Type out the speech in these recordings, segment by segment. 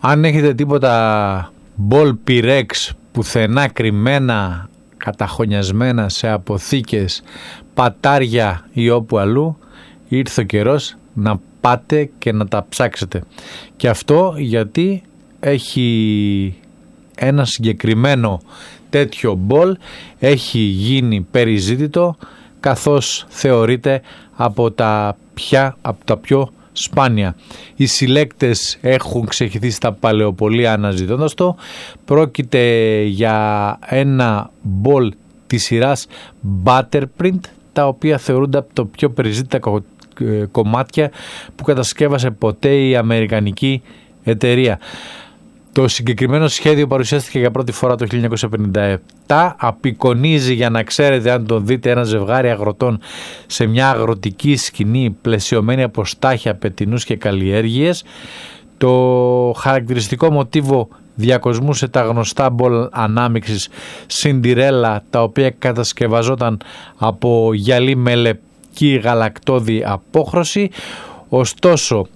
Αν έχετε τίποτα ball Pyrex πουθενά κρυμμένα, καταχωνιασμένα σε αποθήκες, πατάρια ή όπου αλλού, ήρθε ο καιρός να πάτε και να τα ψάξετε. Και αυτό γιατί έχει ένα συγκεκριμένο τέτοιο ball, έχει γίνει περιζήτητο, καθώς θεωρείται από τα πιο σπάνια. Οι συλλέκτες έχουν ξεχυθεί στα παλαιοπολία αναζητώντας το. Πρόκειται για ένα ball της σειράς Butterprint, τα οποία θεωρούνται από το πιο περιζήτητα κομμάτια που κατασκεύασε ποτέ η αμερικανική εταιρεία. Το συγκεκριμένο σχέδιο παρουσιάστηκε για πρώτη φορά το 1957. Απεικονίζει, για να ξέρετε αν τον δείτε, ένα ζευγάρι αγροτών σε μια αγροτική σκηνή πλαισιωμένη από στάχια, πετεινούς και καλλιέργειες. Το χαρακτηριστικό μοτίβο διακοσμούσε τα γνωστά μπολ ανάμειξης Cinderella, τα οποία κατασκευαζόταν από γυαλί με λευκή γαλακτώδη απόχρωση. Ωστόσο,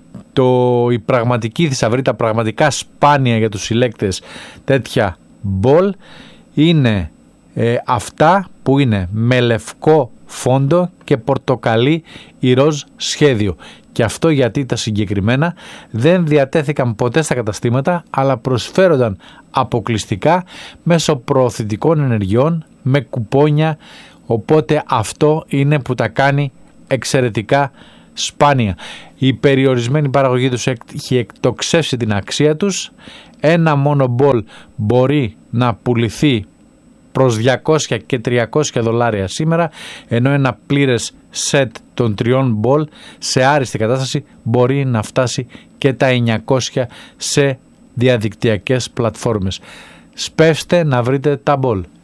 η πραγματική θησαυρή, τα πραγματικά σπάνια για τους συλλέκτες τέτοια μπολ είναι αυτά που είναι με λευκό φόντο και πορτοκαλί ή ροζ σχέδιο. Και αυτό γιατί τα συγκεκριμένα δεν διατέθηκαν ποτέ στα καταστήματα, αλλά προσφέρονταν αποκλειστικά μέσω προωθητικών ενεργειών με κουπόνια, οπότε αυτό είναι που τα κάνει εξαιρετικά σπάνια. Η περιορισμένη παραγωγή τους έχει εκτοξεύσει την αξία τους. Ένα μόνο μπολ μπορεί να πουληθεί προς $200 και $300 σήμερα, ενώ ένα πλήρες σετ των 3 μπολ σε άριστη κατάσταση μπορεί να φτάσει και τα 900 σε διαδικτυακές πλατφόρμες. Σπεύστε να βρείτε τα μπολ.